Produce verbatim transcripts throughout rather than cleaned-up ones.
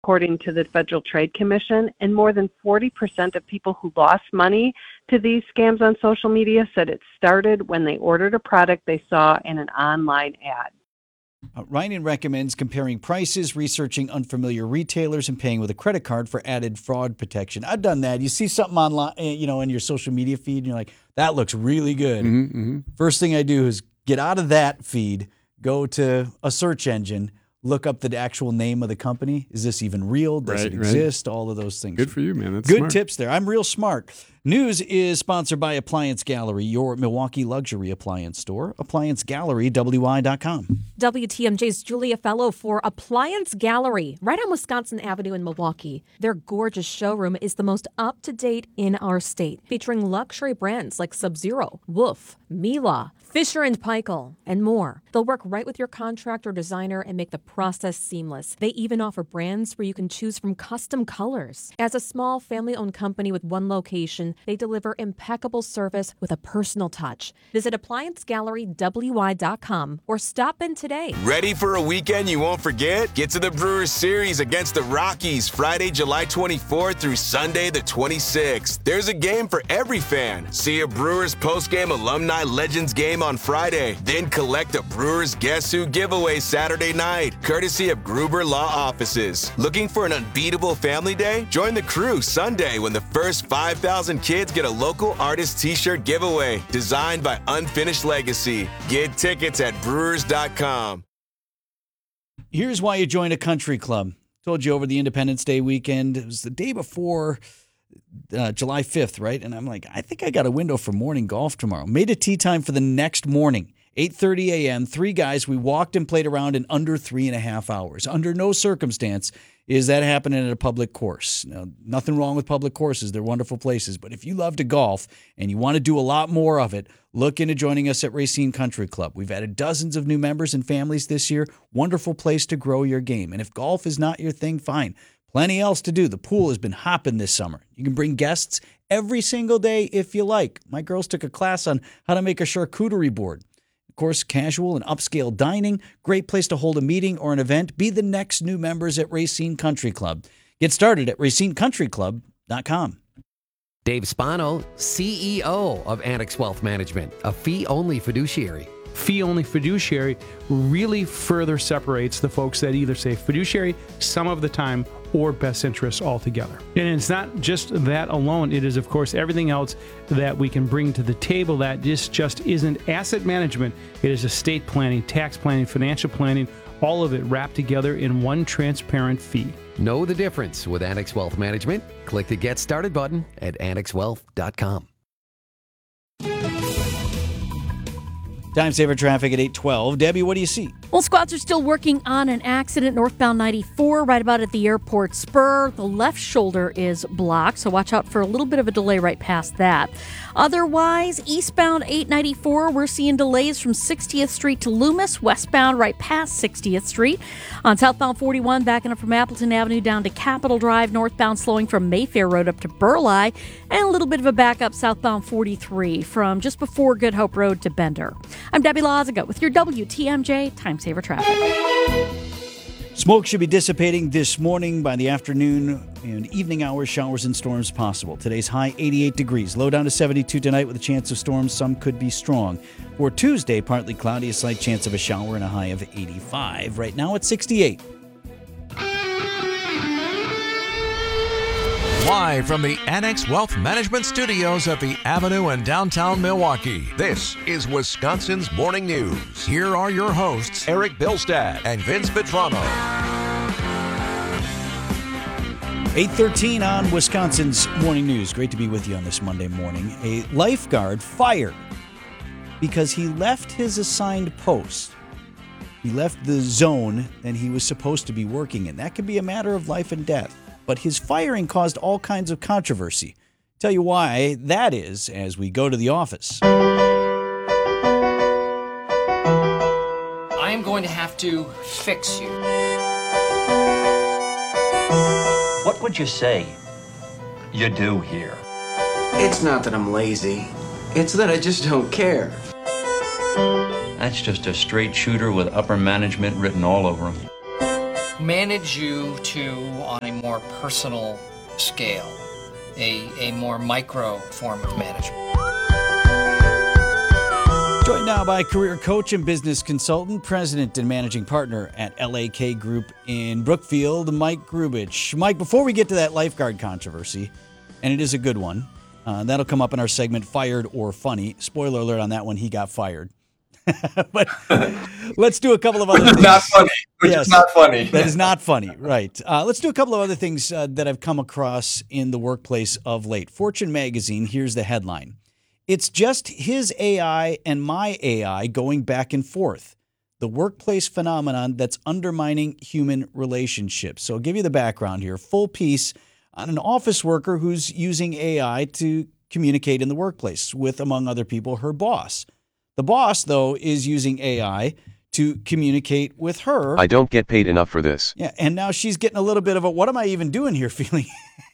according to the Federal Trade Commission, and more than forty percent of people who lost money to these scams on social media said it started when they ordered a product they saw in an online ad. Uh, Ryan recommends comparing prices, researching unfamiliar retailers, and paying with a credit card for added fraud protection. I've done that. You see something online, you know, in your social media feed, and you're like, that looks really good. Mm-hmm, mm-hmm. First thing I do is get out of that feed, go to a search engine, look up the actual name of the company. Is this even real? Does right, it exist? Right. All of those things. Good for you, man. That's Good smart. tips there. I'm real smart. News is sponsored by Appliance Gallery, your Milwaukee luxury appliance store. appliance gallery w i dot com. W T M J's Julia Fellow for Appliance Gallery, right on Wisconsin Avenue in Milwaukee. Their gorgeous showroom is the most up-to-date in our state, featuring luxury brands like Sub-Zero, Wolf, Miele, Fisher and Paykel, and more. They'll work right with your contractor designer and make the process seamless. They even offer brands where you can choose from custom colors. As a small family-owned company with one location, they deliver impeccable service with a personal touch. Visit appliance gallery w i dot com or stop in today. Ready for a weekend you won't forget? Get to the Brewers Series against the Rockies Friday, July twenty-fourth through Sunday the twenty-sixth. There's a game for every fan. See a Brewers post-game alumni legends game on Friday. Then collect a Brewers Guess Who giveaway Saturday night, courtesy of Gruber Law Offices. Looking for an unbeatable family day? Join the crew Sunday when the first five thousand kids get a local artist t-shirt giveaway designed by Unfinished Legacy. Get tickets at brewers dot com. Here's why you join a country club. Told you over the Independence Day weekend. It was the day before uh, July fifth, right? And I'm like, I think I got a window for morning golf tomorrow. Made a tee time for the next morning, eight thirty a.m. Three guys. We walked and played around in under three and a half hours. Under no circumstance is that happening at a public course. Now, nothing wrong with public courses. They're wonderful places. But if you love to golf and you want to do a lot more of it, look into joining us at Racine Country Club. We've added dozens of new members and families this year. Wonderful place to grow your game. And if golf is not your thing, fine. Plenty else to do. The pool has been hopping this summer. You can bring guests every single day if you like. My girls took a class on how to make a charcuterie board. Of course, casual and upscale dining, great place to hold a meeting or an event. Be the next new members at Racine Country Club. Get started at racine country club dot com. Dave Spano, C E O of Annex Wealth Management, a fee-only fiduciary. Fee-only fiduciary really further separates the folks that either say fiduciary some of the time or best interests altogether. And it's not just that alone. It is, of course, everything else that we can bring to the table that just, just isn't asset management. It is estate planning, tax planning, financial planning, all of it wrapped together in one transparent fee. Know the difference with Annex Wealth Management? Click the Get Started button at annex wealth dot com. Time saver traffic at eight twelve. Debbie, what do you see? Well, squads are still working on an accident northbound ninety-four right about at the airport spur. The left shoulder is blocked, so watch out for a little bit of a delay right past that. Otherwise, eastbound eight ninety-four, we're seeing delays from sixtieth Street to Loomis, westbound right past sixtieth Street. On southbound forty-one, backing up from Appleton Avenue down to Capitol Drive, northbound slowing from Mayfair Road up to Burleigh, and a little bit of a backup southbound forty-three from just before Good Hope Road to Bender. I'm Debbie Lazaga with your W T M J Time Saver Traffic. Smoke should be dissipating this morning. By the afternoon and evening hours, showers and storms possible. Today's high eighty-eight degrees. Low down to seventy-two tonight with a chance of storms. Some could be strong. For Tuesday, partly cloudy, a slight chance of a shower and a high of eighty-five. Right now it's sixty-eight. Live from the Annex Wealth Management Studios at the Avenue in downtown Milwaukee, this is Wisconsin's Morning News. Here are your hosts, Eric Bilstad and Vince Vitrano. eight thirteen on Wisconsin's Morning News. Great to be with you on this Monday morning. A lifeguard fired because he left his assigned post. He left the zone that he was supposed to be working in. That could be a matter of life and death. But his firing caused all kinds of controversy. Tell you why that is as we go to the office. I am going to have to fix you. What would you say you do here? It's not that I'm lazy. It's that I just don't care. That's just a straight shooter with upper management written all over him. manage you to on a more personal scale, a, a more micro form of management. Joined now by career coach and business consultant, president and managing partner at L A K Group in Brookfield, Mike Grubich. Mike, before we get to that lifeguard controversy, and it is a good one, uh, that'll come up in our segment, Fired or Funny. Spoiler alert on that one, he got fired. But let's do a couple of other things. Not funny. Which yes, is not funny. That is not funny, right. Uh, let's do a couple of other things uh, that I've come across in the workplace of late. Fortune magazine, here's the headline. It's just his A I and my A I going back and forth. The workplace phenomenon that's undermining human relationships. So I'll give you the background here. Full piece on an office worker who's using A I to communicate in the workplace with, among other people, her boss. The boss, though, is using A I to communicate with her. I don't get paid enough for this. Yeah, and now she's getting a little bit of a, what am I even doing here feeling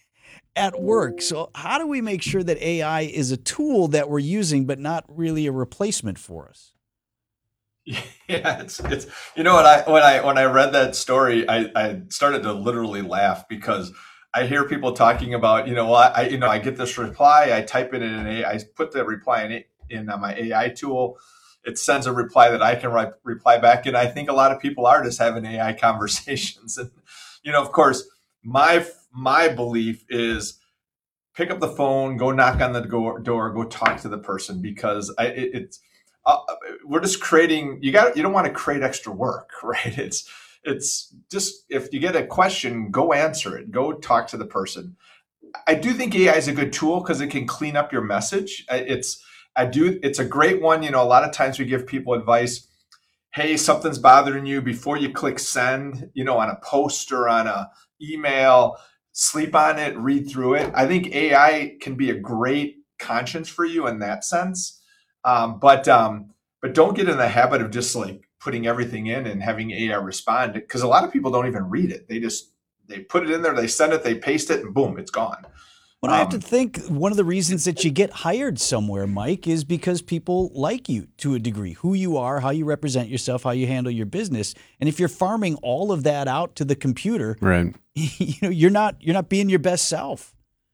at work. So how do we make sure that A I is a tool that we're using, but not really a replacement for us? Yeah, it's it's you know what I when I when I read that story, I, I started to literally laugh because I hear people talking about, you know, well, I you know I get this reply, I type it in an A I, I put the reply in in my A I tool, it sends a reply that I can re- reply back, and I think a lot of people are just having A I conversations, and you know, of course, my my belief is pick up the phone, go knock on the door, door go talk to the person, because I, it, it's uh, we're just creating. You got you don't want to create extra work, right? It's it's just if you get a question, go answer it, go talk to the person. I do think A I is a good tool because it can clean up your message. It's I do it's a great one. You know, a lot of times we give people advice. Hey, something's bothering you, before you click send, you know, on a post or on a email, sleep on it, read through it. I think A I can be a great conscience for you in that sense. Um, but um, but don't get in the habit of just like putting everything in and having A I respond, because a lot of people don't even read it. They just they put it in there, they send it, they paste it, and boom, it's gone. Well, I have to think one of the reasons that you get hired somewhere, Mike, is because people like you to a degree, who you are, how you represent yourself, how you handle your business. And if you're farming all of that out to the computer, right, you know, you're not you're not being your best self.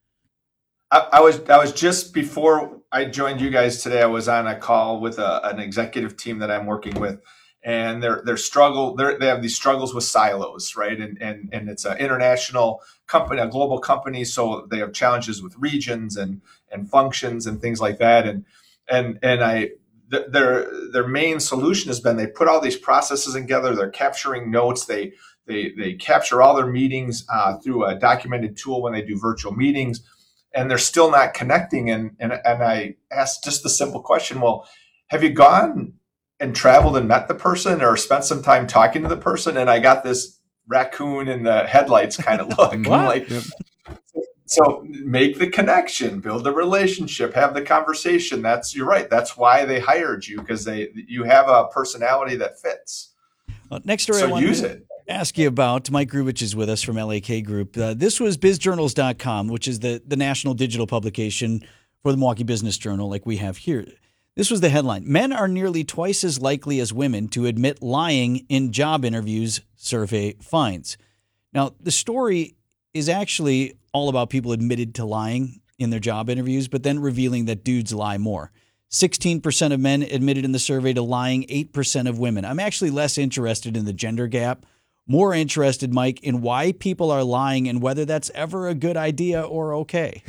I, I was I was just before I joined you guys today, I was on a call with a, an executive team that I'm working with. And they're they're struggle they're, they have these struggles with silos, right? And and and it's an international company, a global company, so they have challenges with regions and and functions and things like that. And and and I th- their their main solution has been they put all these processes together. They're capturing notes. They they they capture all their meetings uh, through a documented tool when they do virtual meetings, and they're still not connecting. And and and I asked just the simple question: well, have you gone and traveled and met the person or spent some time talking to the person? And I got this raccoon in the headlights kind of look. I'm like, yep. So make the connection, build the relationship, have the conversation. That's, you're right. That's why they hired you, because they, you have a personality that fits. Well, next story so I want use to it. ask you about, Mike Grubich is with us from L A K Group. Uh, this was biz journals dot com, which is the, the national digital publication for the Milwaukee Business Journal, like we have here. This was the headline. Men are nearly twice as likely as women to admit lying in job interviews, survey finds. Now, the story is actually all about people admitted to lying in their job interviews, but then revealing that dudes lie more. sixteen percent of men admitted in the survey to lying, eight percent of women. I'm actually less interested in the gender gap, more interested, Mike, in why people are lying and whether that's ever a good idea or okay.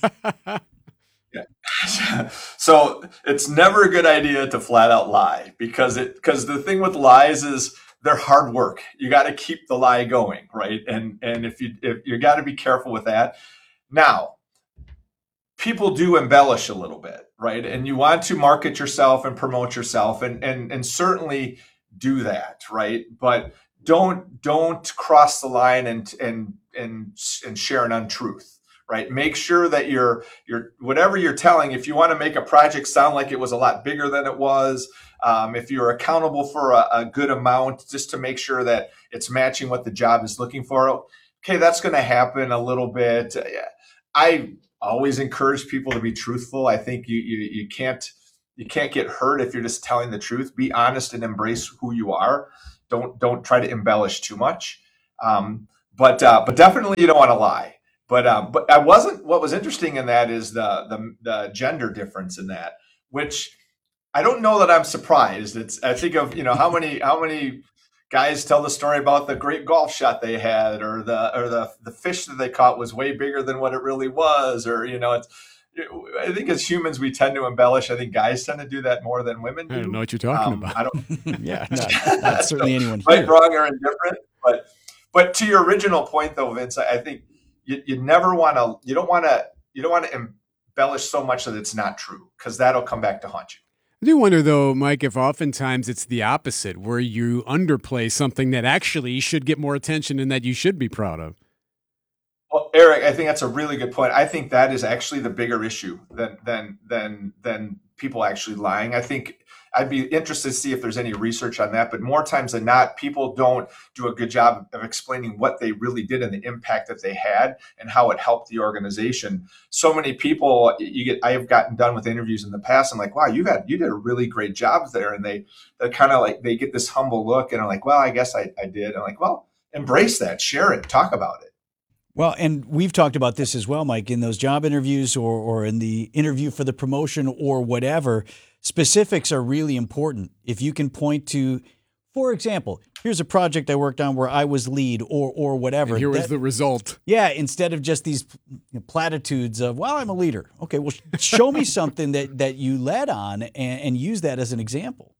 Yeah. So it's never a good idea to flat out lie, because it because the thing with lies is they're hard work. You got to keep the lie going, right? And and if you if you got to be careful with that. Now, people do embellish a little bit, right? And you want to market yourself and promote yourself, and and and certainly do that, right? But don't don't cross the line and and and and share an untruth. Right. Make sure that you're, you're, whatever you're telling, if you want to make a project sound like it was a lot bigger than it was, um, if you're accountable for a, a good amount, just to make sure that it's matching what the job is looking for. Okay, that's going to happen a little bit. I always encourage people to be truthful. I think you, you, you can't, you can't get hurt if you're just telling the truth. Be honest and embrace who you are. Don't, don't try to embellish too much. Um, but uh, but definitely you don't want to lie. But um, but I wasn't. What was interesting in that is the, the the gender difference in that, which I don't know that I'm surprised. It's I think of you know how many how many guys tell the story about the great golf shot they had, or the or the the fish that they caught was way bigger than what it really was, or you know it's. I think as humans we tend to embellish. I think guys tend to do that more than women do. I don't know what you're talking um, about. I don't. Yeah, not, not certainly anyone right, here. wrong, or indifferent. But but to your original point, though, Vince, I think you, you never want to. You don't want to. You don't want to embellish so much that it's not true, because that'll come back to haunt you. I do wonder, though, Mike, if oftentimes it's the opposite, where you underplay something that actually should get more attention and that you should be proud of. Well, Eric, I think that's a really good point. I think that is actually the bigger issue than than than than people actually lying. I think I'd be interested to see if there's any research on that. But more times than not, people don't do a good job of explaining what they really did and the impact that they had and how it helped the organization. So many people, you get, I have gotten done with interviews in the past. I'm like, wow, you had you did a really great job there, and they they kind of like they get this humble look, and I'm like, well, I guess I, I did. I'm like, well, embrace that, share it, talk about it. Well, and we've talked about this as well, Mike, in those job interviews or, or in the interview for the promotion or whatever. Specifics are really important. If you can point to, for example, here's a project I worked on where I was lead or or whatever. And here was that, the result. Yeah, instead of just these platitudes of, well, I'm a leader. Okay, well, show me something that, that you led on and, and use that as an example.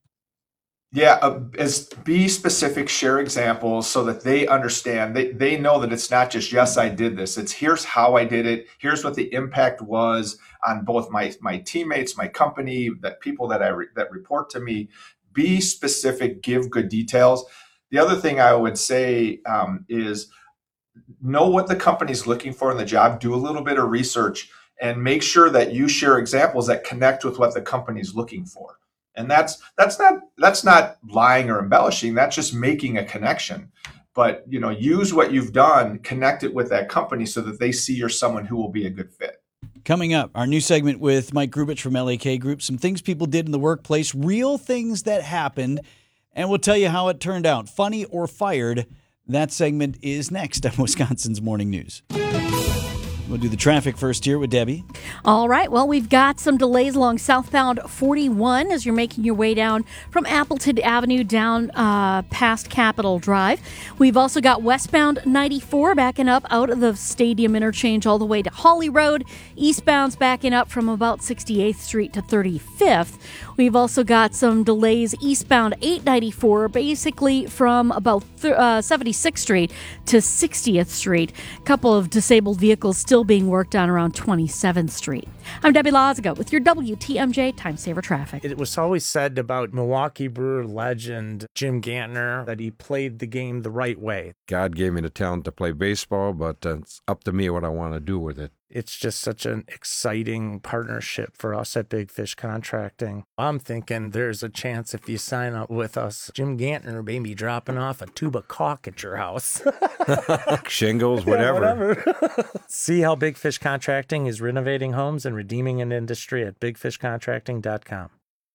Yeah, uh, as be specific, share examples so that they understand. They they know that it's not just, yes, I did this. It's here's how I did it. Here's what the impact was on both my my teammates, my company, that people that I re, that report to me. Be specific, give good details. The other thing I would say um, is know what the company's looking for in the job. Do a little bit of research and make sure that you share examples that connect with what the company's looking for. And that's that's not that's not lying or embellishing. That's just making a connection. But you know, use what you've done, connect it with that company so that they see you're someone who will be a good fit. Coming up, our new segment with Mike Grubich from L A K Group. Some things people did in the workplace, real things that happened, and we'll tell you how it turned out. Funny or fired. That segment is next on Wisconsin's Morning News. We'll do the traffic first here with Debbie. All right. Well, we've got some delays along southbound forty-one as you're making your way down from Appleton Avenue down uh, past Capitol Drive. We've also got westbound ninety-four backing up out of the Stadium Interchange all the way to Holly Road. Eastbound's backing up from about sixty-eighth Street to thirty-fifth. We've also got some delays eastbound eight ninety-four, basically from about th- uh, seventy-sixth Street to sixtieth Street. A couple of disabled vehicles still being worked on around twenty-seventh Street. I'm Debbie Lazago with your W T M J Time Saver Traffic. It was always said about Milwaukee Brewer legend Jim Gantner that he played the game the right way. God gave me the talent to play baseball, but uh, it's up to me what I want to do with it. It's just such an exciting partnership for us at Big Fish Contracting. I'm thinking there's a chance if you sign up with us, Jim Gantner may be dropping off a tube of caulk at your house. Shingles, whatever. Yeah, whatever. See how Big Fish Contracting is renovating homes and redeeming an industry at big fish contracting dot com.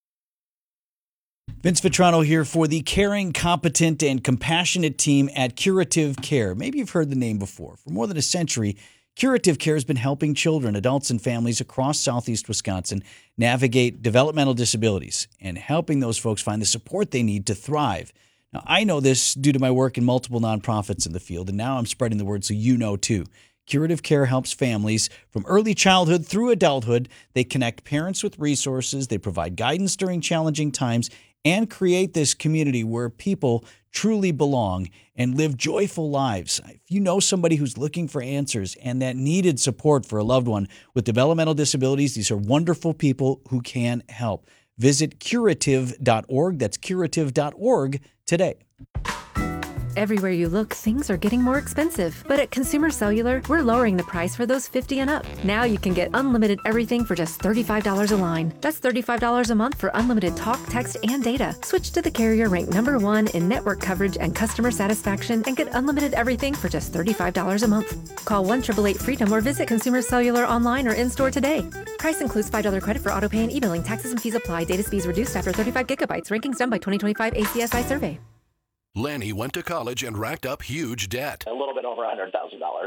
Vince Vitrano here for the caring, competent, and compassionate team at Curative Care. Maybe you've heard the name before. For more than a century, Curative Care has been helping children, adults, and families across southeast Wisconsin navigate developmental disabilities and helping those folks find the support they need to thrive. Now, I know this due to my work in multiple nonprofits in the field, and now I'm spreading the word so you know too. Curative Care helps families from early childhood through adulthood. They connect parents with resources, they provide guidance during challenging times, and create this community where people truly belong and live joyful lives. If you know somebody who's looking for answers and that needed support for a loved one with developmental disabilities, these are wonderful people who can help. Visit curative dot org. That's curative dot org today. Everywhere you look, things are getting more expensive. But at Consumer Cellular, we're lowering the price for those fifty and up. Now you can get unlimited everything for just thirty-five dollars a line. That's thirty-five dollars a month for unlimited talk, text, and data. Switch to the carrier ranked number one in network coverage and customer satisfaction and get unlimited everything for just thirty-five dollars a month. Call one eight eight eight freedom or visit Consumer Cellular online or in-store today. Price includes five dollars credit for auto pay and e-billing. Taxes and fees apply. Data speeds reduced after thirty-five gigabytes. Rankings done by twenty twenty-five A C S I survey. Lenny went to college and racked up huge debt. A little bit over one hundred thousand dollars.